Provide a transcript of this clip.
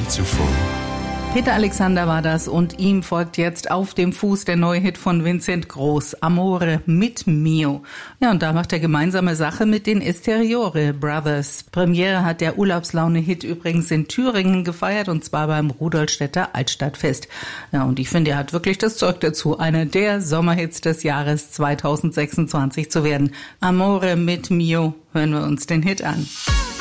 nie zuvor. Peter Alexander war das und ihm folgt jetzt auf dem Fuß der neue Hit von Vincent Groß, Amore mit Mio. Ja, und da macht er gemeinsame Sache mit den Esteriore Brothers. Premiere hat der Urlaubslaune-Hit übrigens in Thüringen gefeiert und zwar beim Rudolstädter Altstadtfest. Ja, und ich finde, er hat wirklich das Zeug dazu, einer der Sommerhits des Jahres 2026 zu werden. Amore mit Mio, hören wir uns den Hit an.